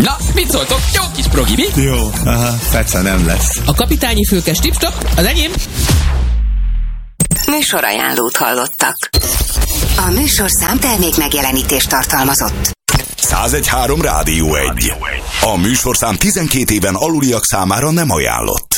Na, mit szóltok? Jó kis progi, mi? Jó, Feca nem lesz. A kapitányi fülkes tipstop, az enyém. Műsorajánlót hallottak. A műsorszám termék megjelenítést tartalmazott. 101.3 Rádió 1. A műsorszám 12 éven aluliak számára nem ajánlott.